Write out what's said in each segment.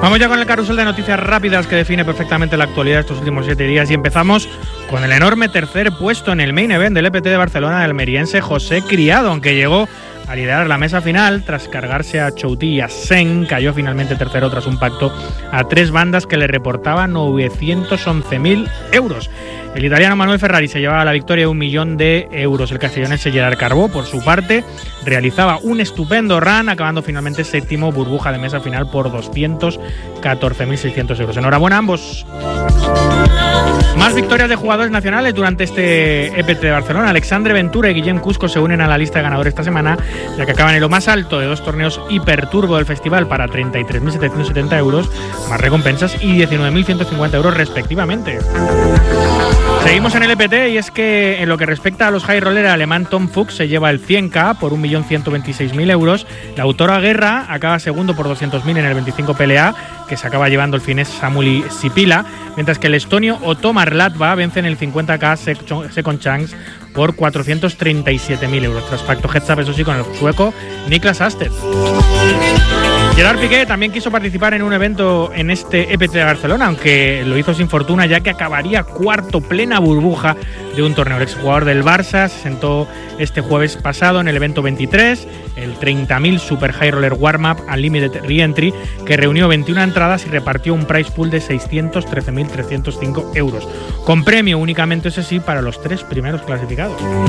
Vamos ya con el carrusel de noticias rápidas que define perfectamente la actualidad de estos últimos 7 días y empezamos con el enorme tercer puesto en el main event del EPT de Barcelona del almeriense José Criado, aunque llegó a liderar la mesa final tras cargarse a Chouti y a Sen. Cayó finalmente tercero tras un pacto a 3 bandas que le reportaban 911.000 euros. El italiano Manuel Ferrari se llevaba la victoria de 1 millón de euros. El castellonense Gerard Carbó, por su parte, realizaba un estupendo run, acabando finalmente séptimo, burbuja de mesa final por 214.600 euros. Enhorabuena a ambos. Más victorias de jugadores nacionales durante este EPT de Barcelona. Alexandre Ventura y Guillem Cusco se unen a la lista de ganadores esta semana, ya que acaban en lo más alto de 2 torneos hiperturbo del festival para 33.770 euros, más recompensas, y 19.150 euros respectivamente. Seguimos en el EPT y es que en lo que respecta a los high roller, el alemán Tom Fuchs se lleva el 100K por 1.126.000 euros. La autora Guerra acaba segundo por 200.000 en el 25 PLA, que se acaba llevando el finés Samuli Sipila, mientras que el estonio Ottomar Latva vence en el 50K Second Chance por 437.000 euros, tras pacto heads up, eso sí, con el sueco Niklas Asted. Gerard Piqué también quiso participar en un evento en este EPT de Barcelona, aunque lo hizo sin fortuna, ya que acabaría cuarto, plena burbuja de un torneo. El exjugador del Barça se sentó este jueves pasado en el evento 23, el 30.000 Super High Roller Warm-Up Unlimited Reentry, que reunió 21 entradas y repartió un prize pool de 613.305 euros, con premio únicamente, ese sí, para los 3 primeros clasificados.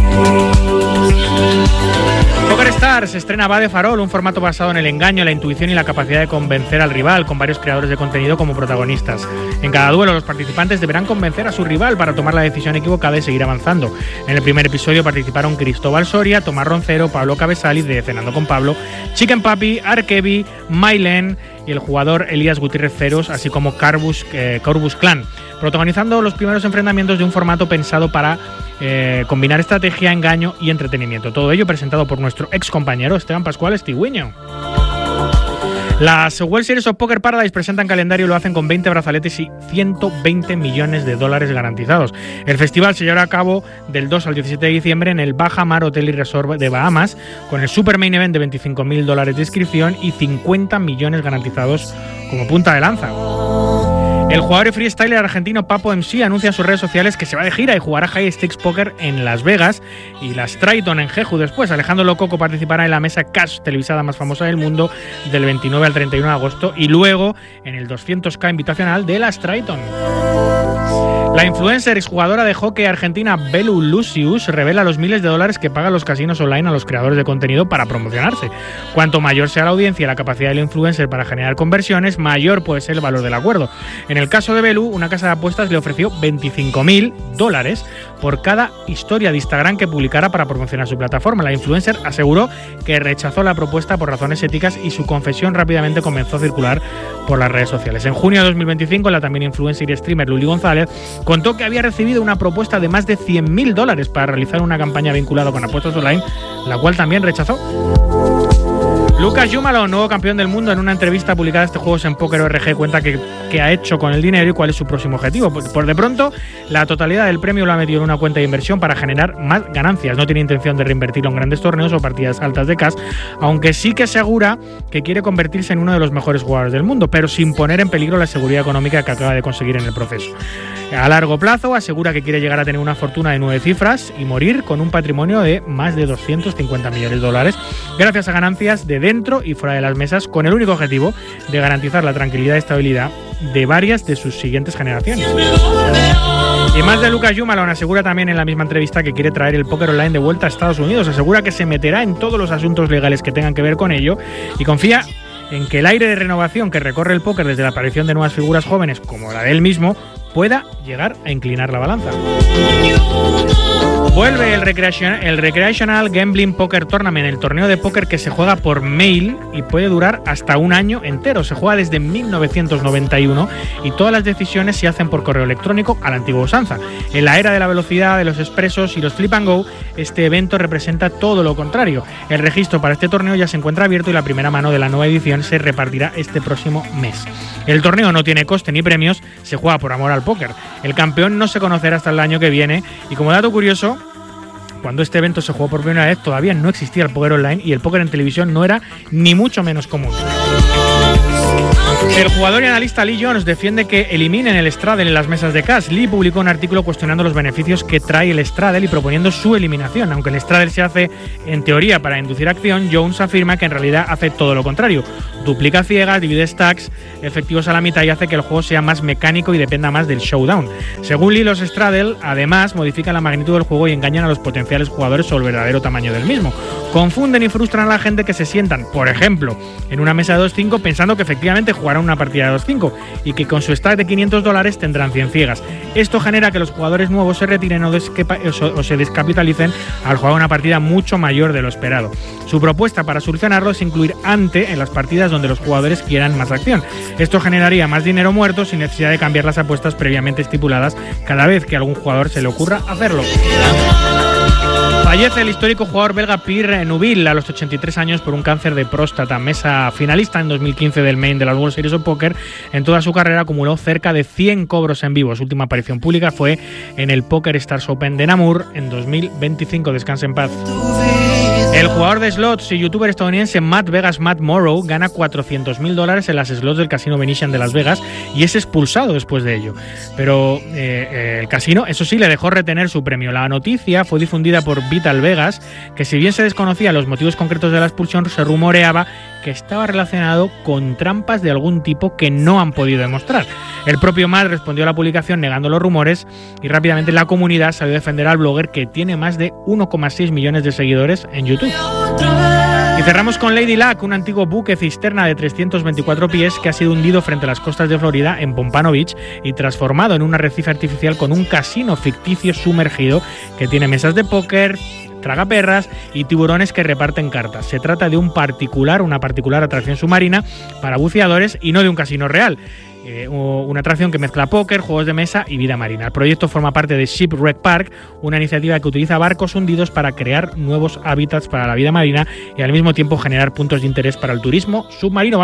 Poker Stars estrena Va de Farol, un formato basado en el engaño, la intuición y la capacidad de convencer al rival, con varios creadores de contenido como protagonistas. En cada duelo, los participantes deberán convencer a su rival para tomar la decisión equivocada y seguir avanzando. En el primer episodio participaron Cristóbal Soria, Tomás Roncero, Pablo Cabezali de Cenando con Pablo, Chicken Papi, Arkevi, Mailen y el jugador Elías Gutiérrez Feros, así como Corbus Clan, protagonizando los primeros enfrentamientos de un formato pensado para combinar estrategia, engaño y entretenimiento. Todo ello presentado por nuestro ex compañero Esteban Pascual Estigüeño. Las World Series of Poker Paradise presentan calendario y lo hacen con 20 brazaletes y 120 millones de dólares garantizados. El festival se llevará a cabo del 2 al 17 de diciembre en el Baja Mar Hotel y Resort de Bahamas, con el Super Main Event de 25.000 dólares de inscripción y 50 millones garantizados como punta de lanza. El jugador y freestyler argentino Papo MC anuncia en sus redes sociales que se va de gira y jugará High Stakes Poker en Las Vegas y las Triton en Jeju después. Alejandro Lococo participará en la mesa cash televisada más famosa del mundo del 29 al 31 de agosto y luego en el 200K invitacional de las Triton. La influencer exjugadora de hockey argentina Belu Lucius revela los miles de dólares que pagan los casinos online a los creadores de contenido para promocionarse. Cuanto mayor sea la audiencia y la capacidad del influencer para generar conversiones, mayor puede ser el valor del acuerdo. En el caso de Belu, una casa de apuestas le ofreció $25.000 por cada historia de Instagram que publicara para promocionar su plataforma. La influencer aseguró que rechazó la propuesta por razones éticas y su confesión rápidamente comenzó a circular por las redes sociales. En junio de 2025, la también influencer y streamer Luli González contó que había recibido una propuesta de más de $100.000 para realizar una campaña vinculada con apuestas online, la cual también rechazó. Lucas Jumalo, nuevo campeón del mundo, en una entrevista publicada este Juegos en Póker ORG, cuenta qué ha hecho con el dinero y cuál es su próximo objetivo. Por de pronto, la totalidad del premio lo ha metido en una cuenta de inversión para generar más ganancias. No tiene intención de reinvertirlo en grandes torneos o partidas altas de cash, aunque sí que asegura que quiere convertirse en uno de los mejores jugadores del mundo, pero sin poner en peligro la seguridad económica que acaba de conseguir en el proceso. A largo plazo, asegura que quiere llegar a tener una fortuna de 9 cifras y morir con un patrimonio de más de $250 millones, gracias a ganancias de dentro y fuera de las mesas, con el único objetivo de garantizar la tranquilidad y estabilidad de varias de sus siguientes generaciones. Y más de Lucas Jumalon, asegura también en la misma entrevista que quiere traer el póker online de vuelta a Estados Unidos. Asegura que se meterá en todos los asuntos legales que tengan que ver con ello y confía en que el aire de renovación que recorre el póker desde la aparición de nuevas figuras jóvenes como la de él mismo pueda llegar a inclinar la balanza. Vuelve el Recreational Gambling Poker Tournament, el torneo de póker que se juega por mail y puede durar hasta un año entero. Se juega desde 1991 y todas las decisiones se hacen por correo electrónico a la antigua usanza. En la era de la velocidad, de los expresos y los flip and go, este evento representa todo lo contrario. El registro para este torneo ya se encuentra abierto y la primera mano de la nueva edición se repartirá este próximo mes. El torneo no tiene coste ni premios, se juega por amor al póker. El campeón no se conocerá hasta el año que viene y, como dato curioso, cuando este evento se jugó por primera vez todavía no existía el póker online y el póker en televisión no era ni mucho menos común. El jugador y analista Lee Jones defiende que eliminen el Straddle en las mesas de cash. Lee publicó un artículo cuestionando los beneficios que trae el Straddle y proponiendo su eliminación. Aunque el Straddle se hace en teoría para inducir acción, Jones afirma que en realidad hace todo lo contrario. Duplica ciegas, divide stacks efectivos a la mitad y hace que el juego sea más mecánico y dependa más del showdown. Según Lee, los Straddle además modifican la magnitud del juego y engañan a los potenciales jugadores sobre el verdadero tamaño del mismo. Confunden y frustran a la gente que se sientan, por ejemplo, en una mesa de 2-5 pensando que efectivamente jugarán una partida de 2-5 y que con su stack de $500 tendrán 100 ciegas. Esto genera que los jugadores nuevos se retiren o se descapitalicen al jugar una partida mucho mayor de lo esperado. Su propuesta para solucionarlo es incluir ante en las partidas donde los jugadores quieran más acción. Esto generaría más dinero muerto sin necesidad de cambiar las apuestas previamente estipuladas cada vez que a algún jugador se le ocurra hacerlo. Fallece el histórico jugador belga Pierre Neuville a los 83 años por un cáncer de próstata. Mesa finalista en 2015 del Main de la World Series of Poker, en toda su carrera acumuló cerca de 100 cobros en vivo. Su última aparición pública fue en el Poker Stars Open de Namur en 2025. Descanse en paz. El jugador de slots y youtuber estadounidense Matt Morrow gana $400.000 en las slots del Casino Venetian de Las Vegas y es expulsado después de ello. Pero el casino, eso sí, le dejó retener su premio. La noticia fue difundida por Vital Vegas, que si bien se desconocían los motivos concretos de la expulsión, se rumoreaba que estaba relacionado con trampas de algún tipo que no han podido demostrar. El propio Matt respondió a la publicación negando los rumores y rápidamente la comunidad salió a defender al blogger, que tiene más de 1,6 millones de seguidores en YouTube. Y cerramos con Lady Luck, un antiguo buque cisterna de 324 pies que ha sido hundido frente a las costas de Florida en Pompano Beach y transformado en un arrecife artificial con un casino ficticio sumergido que tiene mesas de póker, tragaperras y tiburones que reparten cartas. Se trata de una particular atracción submarina para buceadores y no de un casino real. Una atracción que mezcla póker, juegos de mesa y vida marina. El proyecto forma parte de Shipwreck Park, una iniciativa que utiliza barcos hundidos para crear nuevos hábitats para la vida marina y al mismo tiempo generar puntos de interés para el turismo submarino.